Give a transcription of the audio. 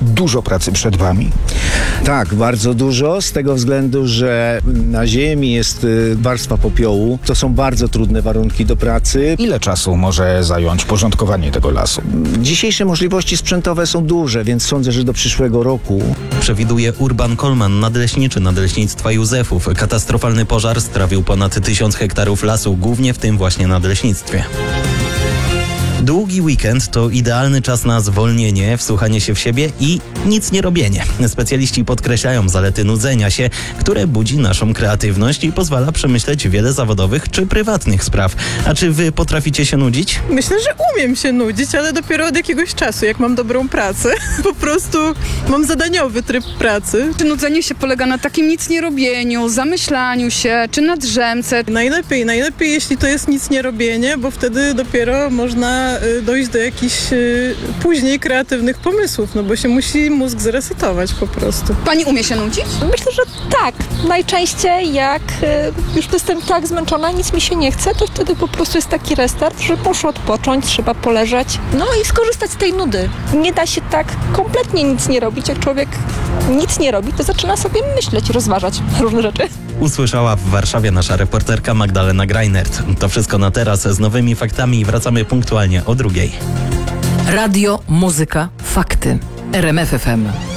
dużo pracy przed wami. Tak, bardzo dużo, z tego względu, że na ziemi jest warstwa popiołu. To są bardzo trudne warunki do pracy. Ile czasu może zająć porządkowanie tego lasu? Dzisiejsze możliwości sprzętowe są duże, więc sądzę, że do przyszłego roku. Przewiduje Urban Kolman, nadleśniczy Nadleśnictwa Józefów. Katastrofalny pożar strawił ponad 1000 hektarów lasu, głównie w tym właśnie nadleśnictwie. Długi weekend to idealny czas na zwolnienie, wsłuchanie się w siebie i nic nie robienie. Specjaliści podkreślają zalety nudzenia się, które budzi naszą kreatywność i pozwala przemyśleć wiele zawodowych czy prywatnych spraw. A czy wy potraficie się nudzić? Myślę, że umiem się nudzić, ale dopiero od jakiegoś czasu, jak mam dobrą pracę. Po prostu mam zadaniowy tryb pracy. Nudzenie się polega na takim nic nie robieniu, zamyślaniu się, czy na drzemce. Najlepiej, jeśli to jest nic nie robienie, bo wtedy dopiero można dojść do jakichś później kreatywnych pomysłów, no bo się musi mózg zresetować po prostu. Pani umie się nudzić? Myślę, że tak. Najczęściej jak już jestem tak zmęczona, nic mi się nie chce, to wtedy po prostu jest taki restart, że muszę odpocząć, trzeba poleżeć. No i skorzystać z tej nudy. Nie da się tak kompletnie nic nie robić. Jak człowiek nic nie robi, to zaczyna sobie myśleć, rozważać różne rzeczy. Usłyszała w Warszawie nasza reporterka Magdalena Greinert. To wszystko na teraz. Z nowymi faktami i wracamy punktualnie o 2:00. Radio, muzyka, fakty. RMF FM.